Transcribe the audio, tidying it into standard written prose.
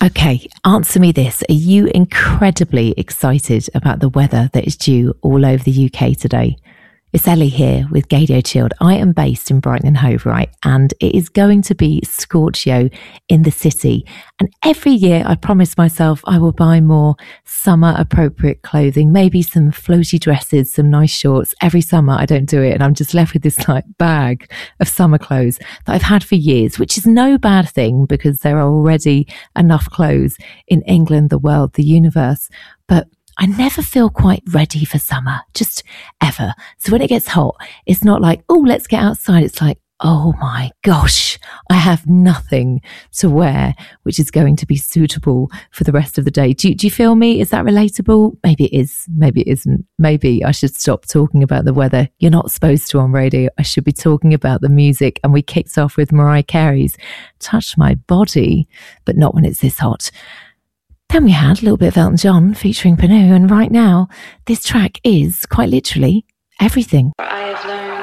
Okay, answer me this. Are you incredibly excited about the weather that is due all over the UK today? It's Ellie here with Gadio Chilled. I am based in Brighton and Hove, right? And it is going to be Scorchio in the city. And every year I promise myself I will buy more summer appropriate clothing, maybe some floaty dresses, some nice shorts. Every summer I don't do it and I'm just left with this bag of summer clothes that I've had for years, which is no bad thing because there are already enough clothes in England, the world, the universe. But I never feel quite ready for summer, just ever. So when it gets hot, it's not like, oh, let's get outside. It's like, oh my gosh, I have nothing to wear, which is going to be suitable for the rest of the day. Do you feel me? Is that relatable? Maybe it is. Maybe it isn't. Maybe I should stop talking about the weather. You're not supposed to on radio. I should be talking about the music. And we kicked off with Mariah Carey's Touch My Body, but not when it's this hot. Then we had a little bit of Elton John featuring Panu, and right now, this track is quite literally everything. I have learned